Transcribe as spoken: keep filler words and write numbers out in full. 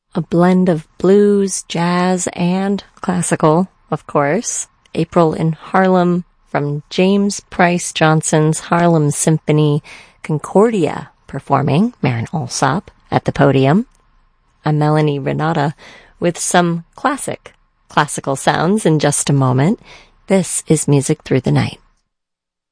A blend of blues, jazz, and classical, of course. April in Harlem from James Price Johnson's Harlem Symphony, Concordia performing, Marin Alsop at the podium. I'm Melanie Renata with some classic, classical sounds in just a moment. This is Music Through the Night.